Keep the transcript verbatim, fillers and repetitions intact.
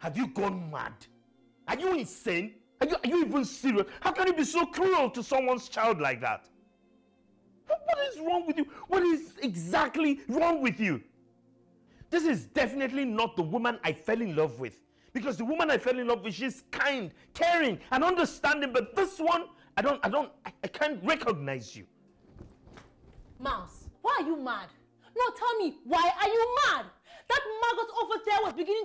Have you gone mad? Are you insane? Are you, are you even serious? How can you be so cruel to someone's child like that? What is wrong with you? What is exactly wrong with you? This is definitely not the woman I fell in love with. Because the woman I fell in love with, she's kind, caring, and understanding. But this one, I don't, I don't, I, I can't recognize you. Mouse, why are you mad? No, tell me, why are you mad? That maggot over there was beginning